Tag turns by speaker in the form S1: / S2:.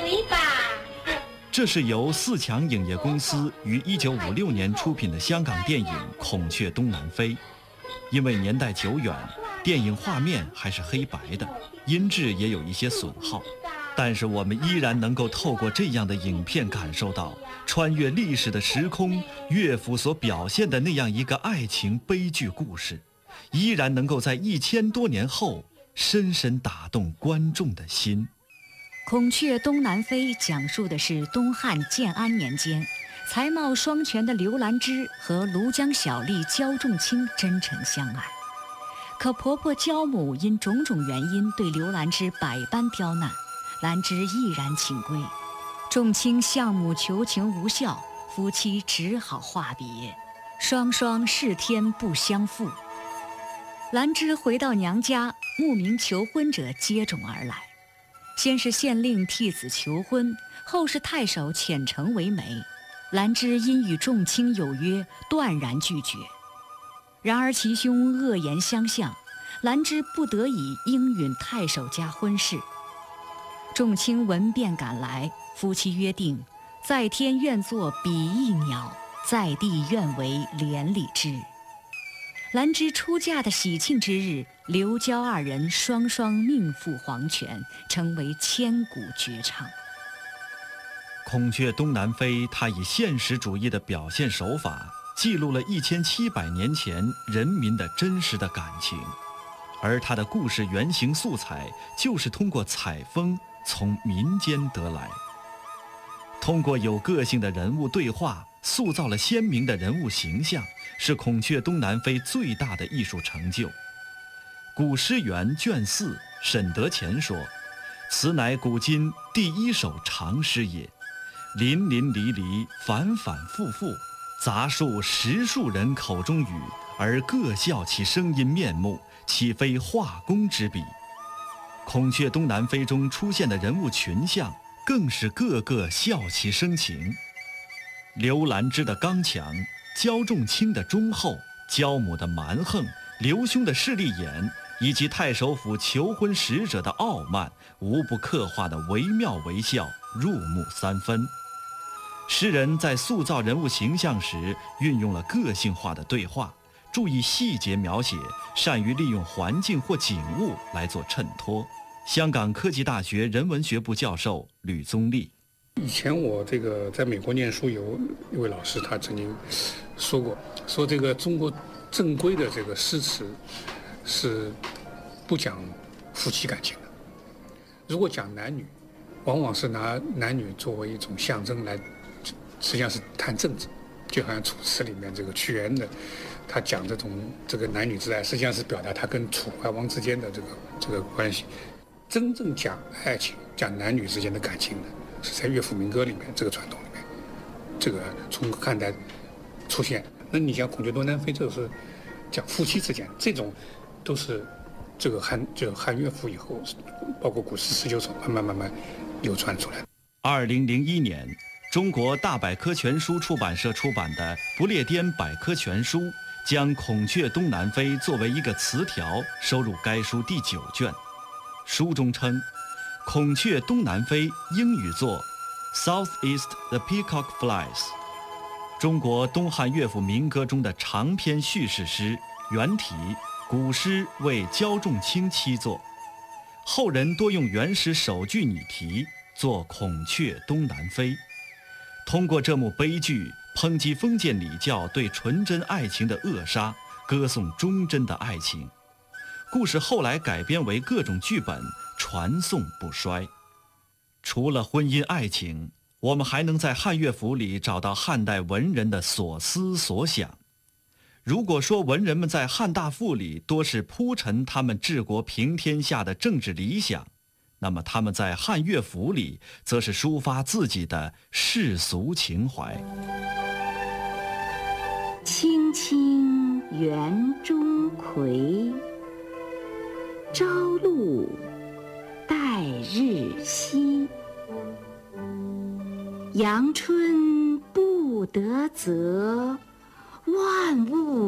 S1: 嘴巴。
S2: 这是由四强影业公司于1956年出品的香港电影《孔雀东南飞》。因为年代久远，电影画面还是黑白的，音质也有一些损耗，但是我们依然能够透过这样的影片感受到穿越历史的时空，乐府所表现的那样一个爱情悲剧故事，依然能够在1000多年后深深打动观众的心。
S3: 孔雀东南飞讲述的是东汉建安年间，才貌双全的刘兰芝和庐江小吏焦仲卿真诚相爱，可婆婆焦母因种种原因对刘兰芝百般刁难，兰芝毅然请归。仲卿向母求情无效，夫妻只好话别，双双是天不相负。兰芝回到娘家，慕名求婚者接踵而来。先是县令替子求婚，后是太守遣城为媒。兰芝因与仲卿有约，断然拒绝。然而其兄恶言相向，兰芝不得已应允太守家婚事。仲卿闻便赶来，夫妻约定，在天愿作比翼鸟，在地愿为连理枝。兰芝出嫁的喜庆之日，刘焦二人双双命赴黄泉，成为千古绝唱。
S2: 孔雀东南飞，它以现实主义的表现手法，记录了1700年前人民的真实的感情，而它的故事原型素材就是通过采风从民间得来。通过有个性的人物对话，塑造了鲜明的人物形象，是孔雀东南飞最大的艺术成就。古诗源卷4沈德潜说：“此乃古今第一首长诗也。淋淋漓漓，反反复复，杂数10数人口中语，而各笑其声音面目，岂非画工之笔？”孔雀东南飞中出现的人物群像，更是个个笑其生情。刘兰芝的刚强，焦仲卿的忠厚，焦母的蛮横，刘兄的势利眼，以及太守府求婚使者的傲慢，无不刻画的惟妙惟肖，入木3分。诗人在塑造人物形象时，运用了个性化的对话，注意细节描写，善于利用环境或景物来做衬托。香港科技大学人文学部教授吕宗立：
S4: 以前我在美国念书，有一位老师，他曾经说过，说这个中国正规的这个诗词是不讲夫妻感情的，如果讲男女，往往是拿男女作为一种象征来，实际上是谈政治，就好像楚辞里面这个屈原的，他讲这个男女之爱，实际上是表达他跟楚怀王之间的这个关系。真正讲爱情、讲男女之间的感情的，是在乐府民歌里面这个传统里面，这个从汉代出现。那你像孔雀东南飞，这是讲夫妻之间，这种都是这个汉乐府以后，包括古诗19首慢慢流传出来。
S2: 2001年，中国大百科全书出版社出版的《不列颠百科全书》将孔雀东南飞作为一个词条收入该书第9卷。书中称，孔雀东南飞英语作 Southeast the Peacock Flies， 中国东汉乐府民歌中的长篇叙事诗，原体古诗为焦仲卿七作，后人多用原始首句拟题作孔雀东南飞。通过这幕悲剧，抨击封建礼教对纯真爱情的扼杀，歌颂忠贞的爱情。故事后来改编为各种剧本，传颂不衰。除了婚姻爱情，我们还能在汉乐府里找到汉代文人的所思所想。如果说文人们在汉大赋里多是铺陈他们治国平天下的政治理想，那么他们在汉乐府里则是抒发自己的世俗情怀。
S5: 青青园中葵，朝露待日晞。阳春布德泽，万物